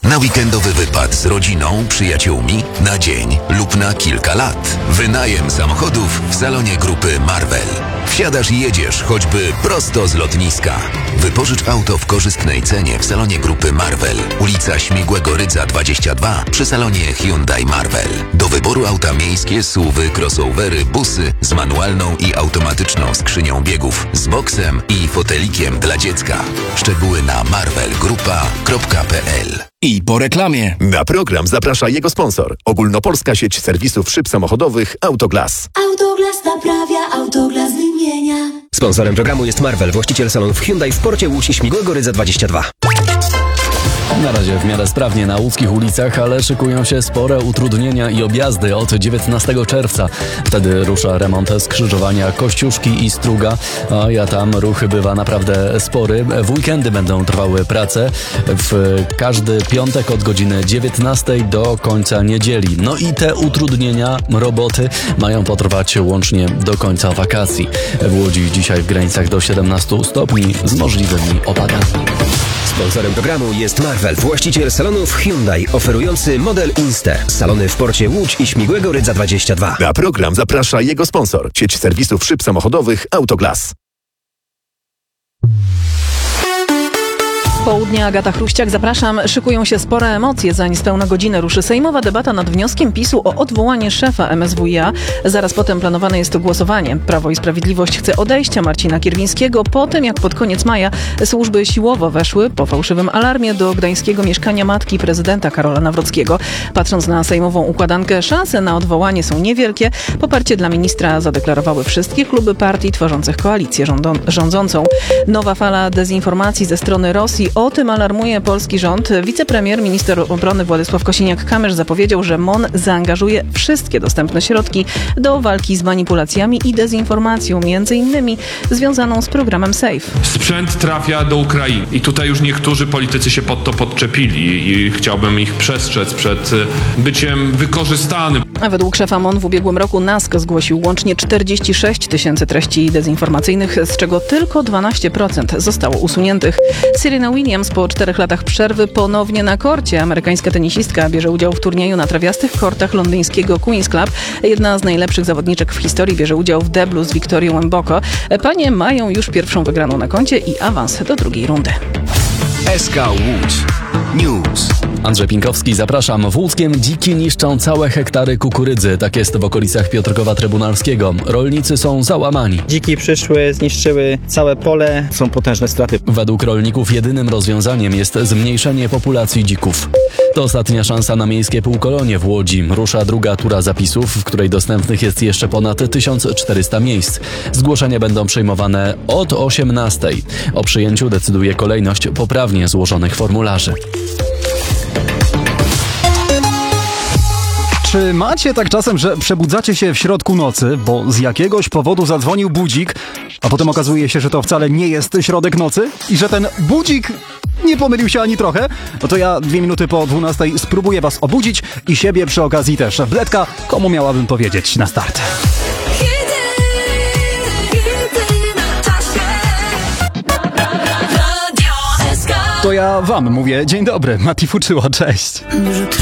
Na weekendowy wypad z rodziną, przyjaciółmi, na dzień lub na kilka lat. Wynajem samochodów w salonie grupy Marvel. Wsiadasz i jedziesz choćby prosto z lotniska. Wypożycz auto w korzystnej cenie w salonie grupy Marvel. Ulica Śmigłego Rydza 22 przy salonie Hyundai Marvel. Do wyboru auta miejskie, SUV-y, crossovery, busy z manualną i automatyczną skrzynią biegów, z boksem i fotelikiem dla dziecka. Szczegóły na marvelgrupa.pl. I po reklamie. Na program zaprasza jego sponsor. Ogólnopolska sieć serwisów szyb samochodowych Autoglas. Autoglas naprawia, Autoglas wymienia. Sponsorem programu jest Marvel, właściciel salonów Hyundai w Porcie Łódź i Śmigłego Rydza 22. Na razie w miarę sprawnie na łódzkich ulicach, ale szykują się spore utrudnienia i objazdy od 19 czerwca. Wtedy rusza remont skrzyżowania Kościuszki i Struga, a ja tam ruch bywa naprawdę spory. W weekendy będą trwały prace w każdy piątek od godziny 19 do końca niedzieli. No i te utrudnienia, roboty mają potrwać łącznie do końca wakacji. W Łodzi dzisiaj w granicach do 17 stopni z możliwymi opadami. Sponsorem programu jest Marvel, właściciel salonów Hyundai, oferujący model Inster. Salony w Porcie Łódź i Śmigłego Rydza 22. Na program zaprasza jego sponsor. Sieć serwisów szyb samochodowych Autoglas. Południe, Agata Chruściak, zapraszam. Szykują się spore emocje. Za niespełna godzinę ruszy sejmowa debata nad wnioskiem PiS-u o odwołanie szefa MSWiA. Zaraz potem planowane jest to głosowanie. Prawo i Sprawiedliwość chce odejścia Marcina Kierwińskiego po tym, jak pod koniec maja służby siłowo weszły po fałszywym alarmie do gdańskiego mieszkania matki prezydenta Karola Nawrockiego. Patrząc na sejmową układankę, szanse na odwołanie są niewielkie. Poparcie dla ministra zadeklarowały wszystkie kluby partii tworzących koalicję rządzącą. Nowa fala dezinformacji ze strony Rosji. O tym alarmuje polski rząd. Wicepremier, minister obrony Władysław Kosiniak-Kamysz zapowiedział, że MON zaangażuje wszystkie dostępne środki do walki z manipulacjami i dezinformacją, między innymi związaną z programem SAFE. Sprzęt trafia do Ukrainy i tutaj już niektórzy politycy się pod to podczepili i chciałbym ich przestrzec przed byciem wykorzystanym. A według szefa MON w ubiegłym roku NASK zgłosił łącznie 46 000 treści dezinformacyjnych, z czego tylko 12% zostało usuniętych. Serena Williams po 4 latach przerwy ponownie na korcie. Amerykańska tenisistka bierze udział w turnieju na trawiastych kortach londyńskiego Queen's Club. Jedna z najlepszych zawodniczek w historii bierze udział w deblu z Wiktorią Mboko. Panie mają już pierwszą wygraną na koncie i awans do drugiej rundy. SK Łódź News. Andrzej Pinkowski, zapraszam. W Łódzkiem dziki niszczą całe hektary kukurydzy. Tak jest w okolicach Piotrkowa Trybunalskiego. Rolnicy są załamani. Dziki przyszły, zniszczyły całe pole. Są potężne straty. Według rolników jedynym rozwiązaniem jest zmniejszenie populacji dzików. To ostatnia szansa na miejskie półkolonie w Łodzi. Rusza druga tura zapisów, w której dostępnych jest jeszcze ponad 1400 miejsc. Zgłoszenia będą przyjmowane od 18. O przyjęciu decyduje kolejność poprawnie złożonych formularzy. Czy macie tak czasem, że przebudzacie się w środku nocy, bo z jakiegoś powodu zadzwonił budzik, a potem okazuje się, że to wcale nie jest środek nocy i że ten budzik nie pomylił się ani trochę? No to ja 2 minuty po 12 spróbuję was obudzić i siebie przy okazji też. Wletka, komu miałabym powiedzieć na start? To ja wam mówię dzień dobry, Mati Fuczyła, cześć.